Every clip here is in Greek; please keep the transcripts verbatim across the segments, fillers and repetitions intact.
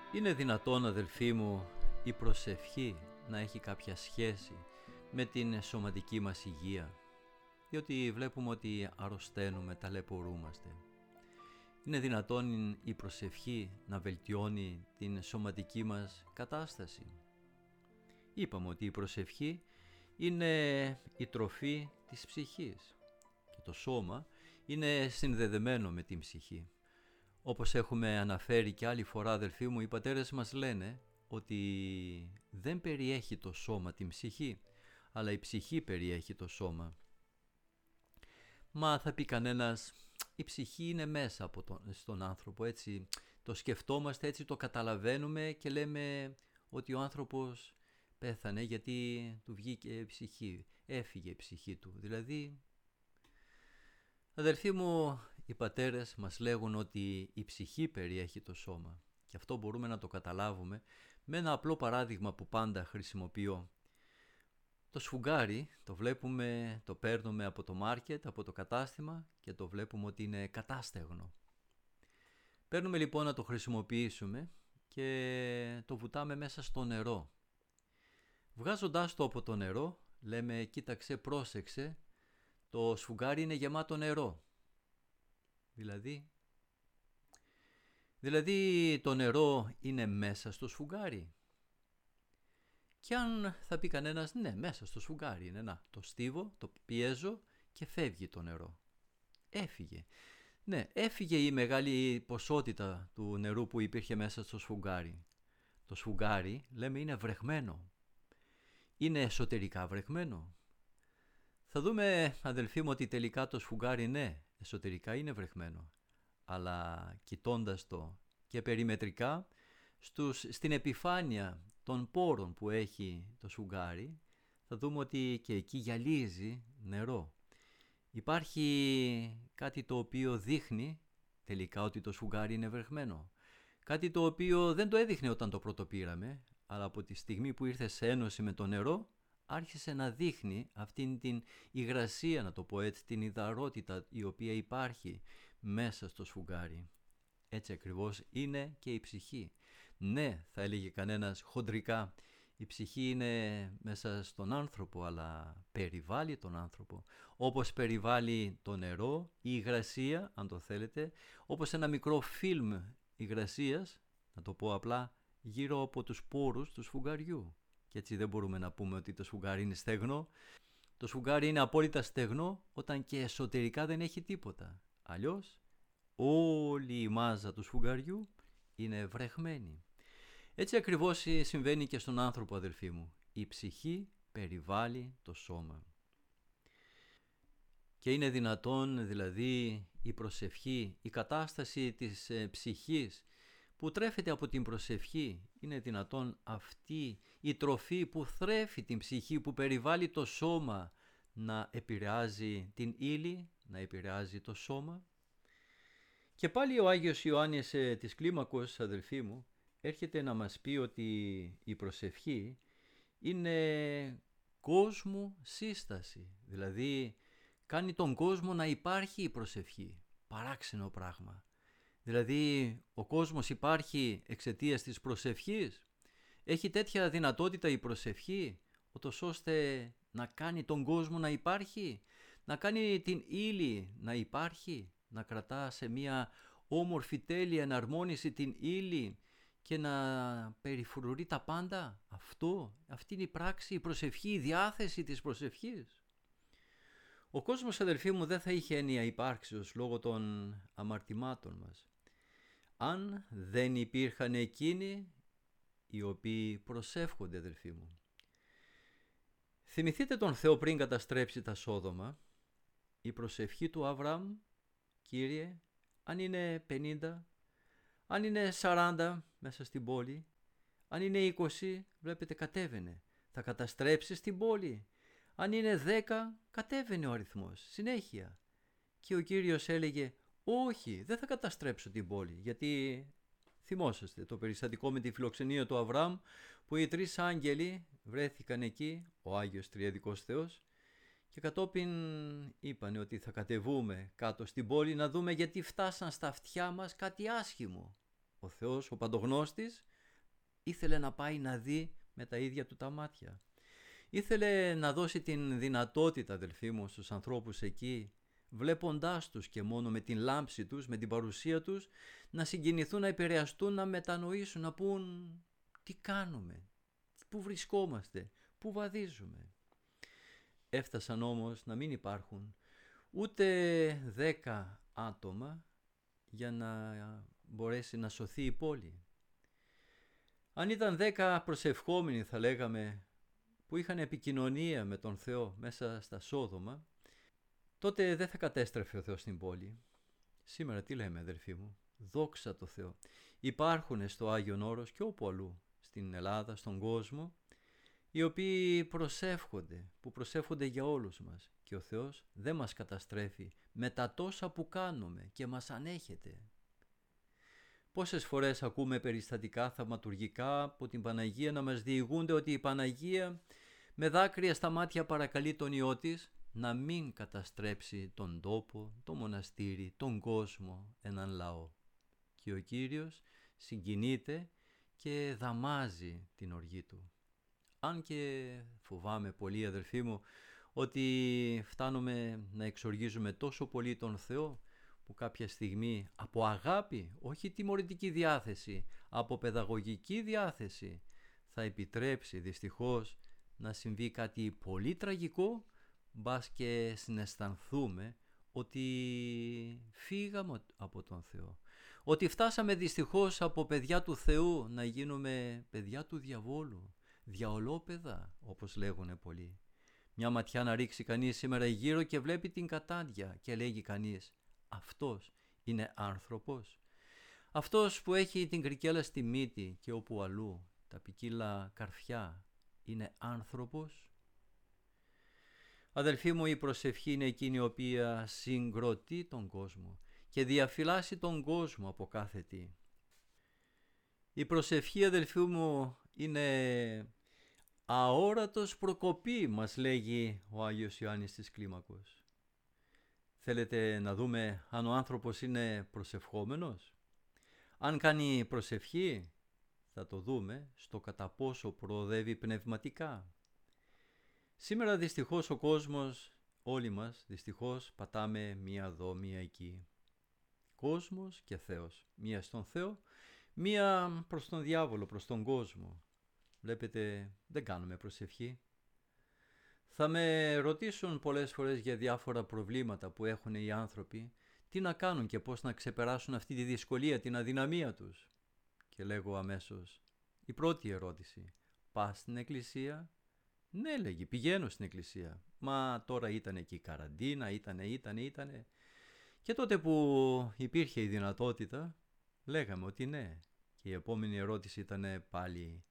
Είναι δυνατόν, αδελφοί μου, η προσευχή να έχει κάποια σχέση με την σωματική μας υγεία? Διότι βλέπουμε ότι αρρωσταίνουμε, ταλαιπωρούμαστε. Είναι δυνατόν η προσευχή να βελτιώνει την σωματική μας κατάσταση? Είπαμε ότι η προσευχή είναι η τροφή της ψυχής και το σώμα είναι συνδεδεμένο με την ψυχή. Όπως έχουμε αναφέρει και άλλη φορά, αδελφοί μου, οι πατέρες μας λένε ότι δεν περιέχει το σώμα την ψυχή, αλλά η ψυχή περιέχει το σώμα. Μα θα πει κανένας, η ψυχή είναι μέσα από τον, στον άνθρωπο, έτσι το σκεφτόμαστε, έτσι το καταλαβαίνουμε και λέμε ότι ο άνθρωπος πέθανε γιατί του βγήκε η ψυχή, έφυγε η ψυχή του. Δηλαδή, αδελφοί μου, οι πατέρες μας λέγουν ότι η ψυχή περιέχει το σώμα και αυτό μπορούμε να το καταλάβουμε με ένα απλό παράδειγμα που πάντα χρησιμοποιώ. Το σφουγγάρι το βλέπουμε, το παίρνουμε από το μάρκετ, από το κατάστημα και το βλέπουμε ότι είναι κατάστεγνο. Παίρνουμε λοιπόν να το χρησιμοποιήσουμε και το βουτάμε μέσα στο νερό. Βγάζοντάς το από το νερό λέμε, κοίταξε, πρόσεξε, το σφουγγάρι είναι γεμάτο νερό. Δηλαδή, δηλαδή το νερό είναι μέσα στο σφουγγάρι. Και αν θα πει κανένας, ναι, μέσα στο σφουγγάρι είναι, να, το στίβω, το πιέζω και φεύγει το νερό. Έφυγε. Ναι, έφυγε η μεγάλη ποσότητα του νερού που υπήρχε μέσα στο σφουγγάρι. Το σφουγγάρι, λέμε, είναι βρεχμένο. Είναι εσωτερικά βρεχμένο. Θα δούμε, αδελφοί μου, ότι τελικά το σφουγγάρι, ναι, εσωτερικά είναι βρεχμένο. Αλλά κοιτώντας το και περιμετρικά, στους, στην επιφάνεια των πόρων που έχει το σφουγγάρι, θα δούμε ότι και εκεί γυαλίζει νερό. Υπάρχει κάτι το οποίο δείχνει τελικά ότι το σφουγγάρι είναι βρεχμένο. Κάτι το οποίο δεν το έδειχνε όταν το πρώτο πήραμε, αλλά από τη στιγμή που ήρθε σε ένωση με το νερό, άρχισε να δείχνει αυτήν την υγρασία, να το πω έτσι, την υδαρότητα η οποία υπάρχει μέσα στο σφουγγάρι. Έτσι ακριβώς είναι και η ψυχή. Ναι, θα έλεγε κανένας χοντρικά, η ψυχή είναι μέσα στον άνθρωπο, αλλά περιβάλλει τον άνθρωπο. Όπως περιβάλλει το νερό, η υγρασία, αν το θέλετε, όπως ένα μικρό φιλμ υγρασίας, να το πω απλά, γύρω από τους πόρους του σφουγγαριού. Και έτσι δεν μπορούμε να πούμε ότι το σφουγγάρι είναι στεγνό. Το σφουγγάρι είναι απόλυτα στεγνό όταν και εσωτερικά δεν έχει τίποτα. Αλλιώς όλη η μάζα του σφουγγαριού είναι βρεχμένη. Έτσι ακριβώς συμβαίνει και στον άνθρωπο, αδελφοί μου. Η ψυχή περιβάλλει το σώμα. Και είναι δυνατόν δηλαδή η προσευχή, η κατάσταση της ε, ψυχής που τρέφεται από την προσευχή, είναι δυνατόν αυτή η τροφή που θρέφει την ψυχή, που περιβάλλει το σώμα, να επηρεάζει την ύλη, να επηρεάζει το σώμα? Και πάλι ο Άγιος Ιωάννης ε, της Κλίμακος, αδελφοί μου, έρχεται να μας πει ότι η προσευχή είναι κόσμου σύσταση. Δηλαδή κάνει τον κόσμο να υπάρχει η προσευχή. Παράξενο πράγμα. Δηλαδή ο κόσμος υπάρχει εξαιτίας της προσευχής. Έχει τέτοια δυνατότητα η προσευχή, ούτως ώστε να κάνει τον κόσμο να υπάρχει, να κάνει την ύλη να υπάρχει, να κρατά σε μια όμορφη τέλεια εναρμόνιση την ύλη και να περιφρουρεί τα πάντα. Αυτό, αυτή είναι η πράξη, η προσευχή, η διάθεση της προσευχής. Ο κόσμος, αδελφοί μου, δεν θα είχε έννοια υπάρξεως λόγω των αμαρτημάτων μας, αν δεν υπήρχαν εκείνοι οι οποίοι προσεύχονται, αδελφοί μου. Θυμηθείτε τον Θεό πριν καταστρέψει τα Σόδομα. Η προσευχή του Αβραάμ, Κύριε, αν είναι πενήντα, αν είναι σαράντα μέσα στην πόλη, αν είναι είκοσι, βλέπετε κατέβαινε. Θα καταστρέψεις την πόλη. Αν είναι δέκα, κατέβαινε ο αριθμός, συνέχεια. Και ο Κύριος έλεγε, όχι, δεν θα καταστρέψω την πόλη, γιατί θυμόσαστε το περιστατικό με τη φιλοξενία του Αβραάμ, που οι τρεις άγγελοι βρέθηκαν εκεί, ο Άγιος Τριαδικός Θεός, και κατόπιν είπανε ότι θα κατεβούμε κάτω στην πόλη να δούμε γιατί φτάσαν στα αυτιά μας κάτι άσχημο. Ο Θεός, ο Παντογνώστης, Ήθελε να πάει να δει με τα ίδια του τα μάτια. Ήθελε να δώσει την δυνατότητα, αδελφοί μου, στους ανθρώπους εκεί, βλέποντάς τους και μόνο με την λάμψη τους, με την παρουσία τους, να συγκινηθούν, να επηρεαστούν, να μετανοήσουν, να πούν τι κάνουμε, πού βρισκόμαστε, πού βαδίζουμε. Έφτασαν όμως να μην υπάρχουν ούτε δέκα άτομα για να μπορέσει να σωθεί η πόλη. Αν ήταν δέκα προσευχόμενοι, θα λέγαμε, που είχαν επικοινωνία με τον Θεό μέσα στα Σόδομα, τότε δεν θα κατέστρεφε ο Θεός την πόλη. Σήμερα τι λέμε, αδερφοί μου? Δόξα τω Θεώ. Υπάρχουν στο Άγιον Όρος και όπου αλλού, στην Ελλάδα, στον κόσμο, οι οποίοι προσεύχονται, που προσεύχονται για όλους μας. Και ο Θεός δεν μας καταστρέφει με τα τόσα που κάνουμε και μας ανέχεται. Πόσες φορές ακούμε περιστατικά θαυματουργικά από την Παναγία να μας διηγούνται ότι η Παναγία με δάκρυα στα μάτια παρακαλεί τον Υιό της να μην καταστρέψει τον τόπο, το μοναστήρι, τον κόσμο, έναν λαό. Και ο Κύριος συγκινείται και δαμάζει την οργή του. Αν και φοβάμαι πολύ, αδελφοί μου, ότι φτάνουμε να εξοργίζουμε τόσο πολύ τον Θεό, που κάποια στιγμή από αγάπη, όχι τιμωρητική διάθεση, από παιδαγωγική διάθεση, θα επιτρέψει δυστυχώς να συμβεί κάτι πολύ τραγικό, μπας και συναισθανθούμε ότι φύγαμε από τον Θεό. Ότι φτάσαμε δυστυχώς από παιδιά του Θεού να γίνουμε παιδιά του διαβόλου, διαολόπαιδα όπως λέγουνε πολλοί. Μια ματιά να ρίξει κανείς σήμερα γύρω και βλέπει την κατάντια και λέγει κανείς, αυτός είναι άνθρωπος. Αυτός που έχει την κρικέλα στη μύτη και όπου αλλού τα ποικίλα καρφιά είναι άνθρωπος. Αδελφοί μου, η προσευχή είναι εκείνη η οποία συγκροτεί τον κόσμο και διαφυλάσσει τον κόσμο από κάθε τι. Η προσευχή, αδελφοί μου, είναι αόρατος προκοπή, μας λέγει ο Άγιος Ιωάννης της Κλίμακος. Θέλετε να δούμε αν ο άνθρωπος είναι προσευχόμενος? Αν κάνει προσευχή, θα το δούμε στο κατά πόσο προοδεύει πνευματικά. Σήμερα δυστυχώς ο κόσμος, όλοι μας, δυστυχώς πατάμε μία εδώ, μία εκεί. Κόσμος και Θεός. Μία στον Θεό, μία προς τον διάβολο, προς τον κόσμο. Βλέπετε, δεν κάνουμε προσευχή. Θα με ρωτήσουν πολλές φορές για διάφορα προβλήματα που έχουν οι άνθρωποι, τι να κάνουν και πώς να ξεπεράσουν αυτή τη δυσκολία, την αδυναμία τους. Και λέγω αμέσως, η πρώτη ερώτηση, πας στην εκκλησία? Ναι, λέγει, πηγαίνω στην εκκλησία. Μα τώρα ήταν εκεί η καραντίνα, ήτανε, ήτανε, ήτανε. Και τότε που υπήρχε η δυνατότητα, λέγαμε ότι ναι. Και η επόμενη ερώτηση ήταν πάλι,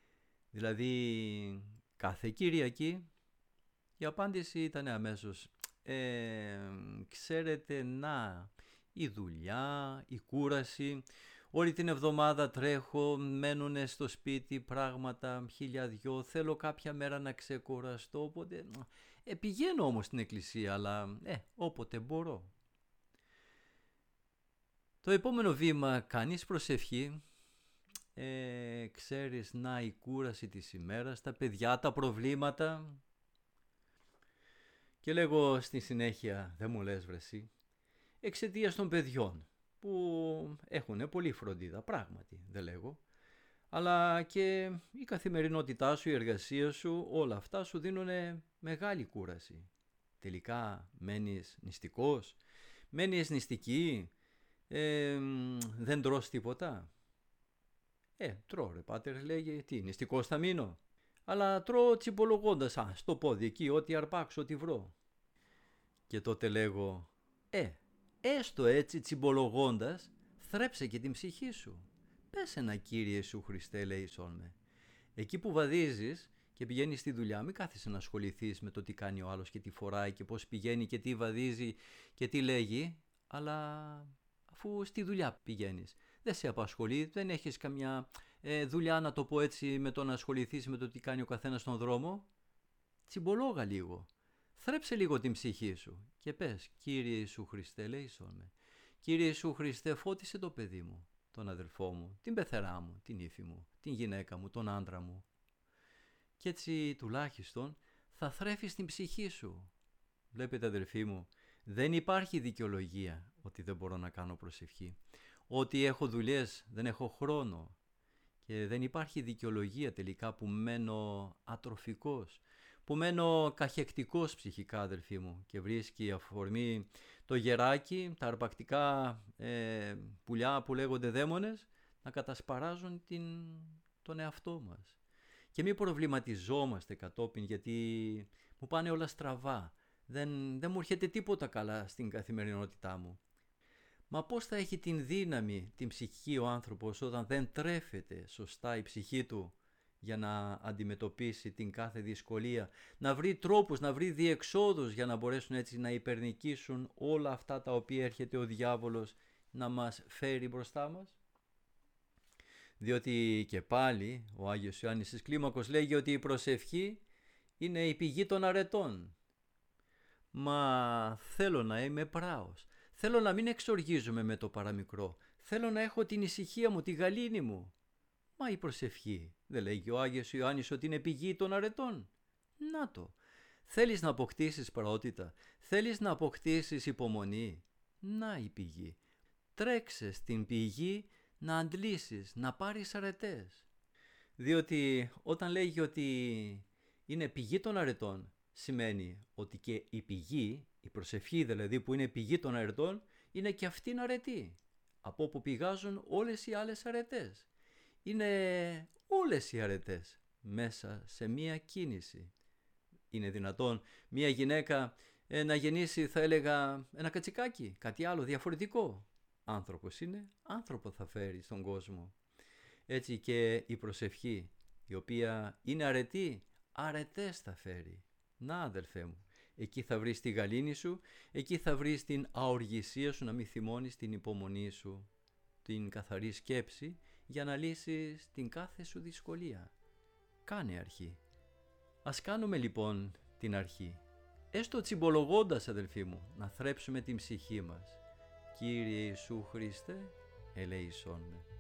δηλαδή κάθε Κυριακή? Η απάντηση ήταν αμέσως, ε, ξέρετε, να, η δουλειά, η κούραση, όλη την εβδομάδα τρέχω, μένουνε στο σπίτι πράγματα, χιλιαδιό, θέλω κάποια μέρα να ξεκουραστώ, οπότε ε, πηγαίνω όμως στην εκκλησία, αλλά ε, όποτε μπορώ. Το επόμενο βήμα, κάνεις προσευχή, ε, ξέρεις, να, η κούραση της ημέρας, τα παιδιά, τα προβλήματα. Και λέγω στη συνέχεια, δεν μου λες βρε εσύ, εξαιτίας των παιδιών που έχουν πολύ φροντίδα, πράγματι δεν λέγω, αλλά και η καθημερινότητά σου, η εργασία σου, όλα αυτά σου δίνουν μεγάλη κούραση. Τελικά μένεις νηστικός, μένεις νηστική, ε, δεν τρως τίποτα. Ε, τρώω ρε πάτερ, λέγει, τι, νηστικός θα μείνω? Αλλά τρώω τσιμπολογώντας, α, στο πόδι εκεί, ό,τι αρπάξω, ό,τι βρω. Και τότε λέγω, ε, έστω έτσι τσιμπολογώντας, θρέψε και την ψυχή σου. Πες ένα Κύριε Ιησού Χριστέ, λέησόν με. Εκεί που βαδίζεις και πηγαίνεις στη δουλειά, μην κάθεσαι να ασχοληθείς με το τι κάνει ο άλλος και τι φοράει και πώς πηγαίνει και τι βαδίζει και τι λέγει, αλλά αφού στη δουλειά πηγαίνεις, δεν σε απασχολεί, δεν έχεις καμιά ε, δουλειά, να το πω έτσι, με το να ασχοληθείς με το τι κάνει ο καθένας στον δρόμο, τσιμπολόγα λίγο. Θρέψε λίγο την ψυχή σου και πες, Κύριε Ιησού Χριστέ, λέησόν με. Κύριε Ιησού Χριστέ, φώτισε το παιδί μου. τον αδελφό μου, την πεθερά μου, την ύφη μου, την γυναίκα μου, τον άντρα μου. Κι έτσι τουλάχιστον θα θρέφεις την ψυχή σου. Βλέπετε αδελφοί μου, δεν υπάρχει δικαιολογία ότι δεν μπορώ να κάνω προσευχή. Ότι έχω δουλειές, δεν έχω χρόνο. Και δεν υπάρχει δικαιολογία τελικά που μένω ατροφικός, που μένω καχεκτικός ψυχικά αδελφοί μου και βρίσκει αφορμή το γεράκι, τα αρπακτικά ε, πουλιά που λέγονται δαίμονες να κατασπαράζουν την, τον εαυτό μας. Και μην προβληματιζόμαστε κατόπιν γιατί μου πάνε όλα στραβά, δεν, δεν μου έρχεται τίποτα καλά στην καθημερινότητά μου. Μα πώς θα έχει την δύναμη, την ψυχή ο άνθρωπος όταν δεν τρέφεται σωστά η ψυχή του για να αντιμετωπίσει την κάθε δυσκολία, να βρει τρόπους, να βρει διεξόδους για να μπορέσουν έτσι να υπερνικήσουν όλα αυτά τα οποία έρχεται ο διάβολος να μας φέρει μπροστά μας. Διότι και πάλι ο Άγιος Ιωάννης της Κλίμακος λέγει ότι η προσευχή είναι η πηγή των αρετών. Μα θέλω να είμαι πράος. Θέλω να μην εξοργίζομαι με το παραμικρό. Θέλω να έχω την ησυχία μου, τη γαλήνη μου. Μα η προσευχή, δεν λέγει ο Άγιος Ιωάννης ότι είναι πηγή των αρετών? Να το. Θέλεις να αποκτήσεις πραότητα. Θέλεις να αποκτήσεις υπομονή. Να η πηγή. Τρέξε στην πηγή να αντλήσεις, να πάρεις αρετές. Διότι όταν λέγει ότι είναι πηγή των αρετών, σημαίνει ότι και η πηγή, η προσευχή δηλαδή που είναι πηγή των αρετών, είναι και αυτήν αρετή, από όπου πηγάζουν όλες οι άλλες αρετές. Είναι όλες οι αρετές μέσα σε μία κίνηση. Είναι δυνατόν μία γυναίκα ε, να γεννήσει, θα έλεγα, ένα κατσικάκι, κάτι άλλο διαφορετικό? Άνθρωπος είναι, άνθρωπο θα φέρει στον κόσμο. Έτσι και η προσευχή, η οποία είναι αρετή, αρετές θα φέρει. Να αδελφέ μου, εκεί θα βρεις τη γαλήνη σου, εκεί θα βρεις την αοργησία σου, να μην θυμώνεις, την υπομονή σου, την καθαρή σκέψη για να λύσεις την κάθε σου δυσκολία. Κάνε αρχή. Ας κάνουμε λοιπόν την αρχή, έστω τσιμπολογώντας αδελφοί μου, να θρέψουμε την ψυχή μας. Κύριε Ιησού Χριστέ, ελέησόν με.